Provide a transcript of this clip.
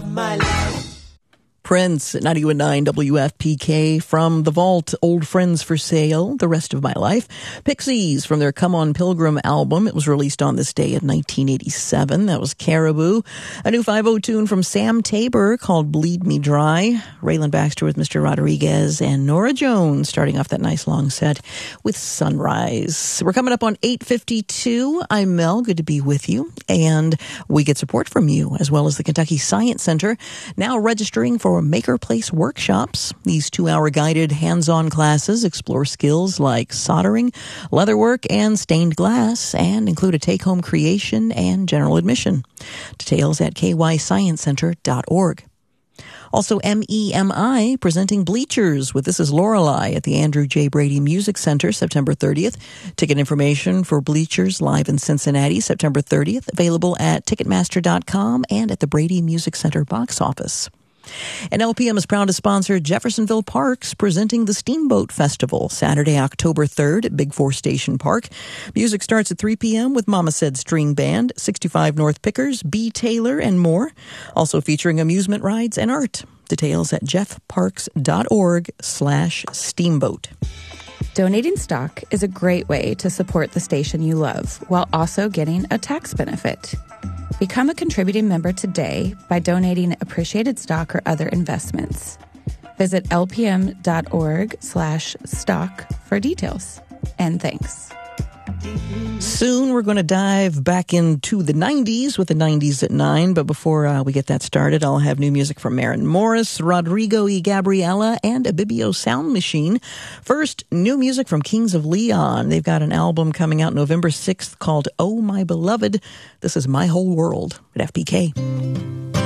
my life. Prince at 91.9 WFPK from The Vault, Old Friends for Sale, The Rest of My Life. Pixies from their Come On Pilgrim album. It was released on this day in 1987. That was Caribou. A new 5/0 tune from Sam Tabor called Bleed Me Dry. Raylan Baxter with Mr. Rodriguez and Nora Jones starting off that nice long set with Sunrise. We're coming up on 8:52. I'm Mel. Good to be with you. And we get support from you as well as the Kentucky Science Center. Now registering for Maker Place workshops. These 2-hour guided hands-on classes explore skills like soldering, leatherwork, and stained glass, and include a take-home creation and general admission. Details at kysciencecenter.org. Also, MEMI presenting Bleachers with This Is Lorelei at the Andrew J. Brady Music Center, September 30th. Ticket information for Bleachers live in Cincinnati, September 30th, available at Ticketmaster.com and at the Brady Music Center box office. And LPM is proud to sponsor Jeffersonville Parks presenting the Steamboat Festival, Saturday, October 3rd at Big Four Station Park. Music starts at 3 p.m. with Mama Said String Band, 65 North Pickers, B. Taylor, and more. Also featuring amusement rides and art. Details at jeffparks.org/steamboat. Donating stock is a great way to support the station you love while also getting a tax benefit. Become a contributing member today by donating appreciated stock or other investments. Visit lpm.org/stock for details. And thanks. Soon we're going to dive back into the 90s with the 90s at 9. But before we get that started, I'll have new music from Maren Morris, Rodrigo y Gabriela, and Abibio Sound Machine. First, new music from Kings of Leon. They've got an album coming out November 6th called Oh My Beloved. This is My Whole World at FPK.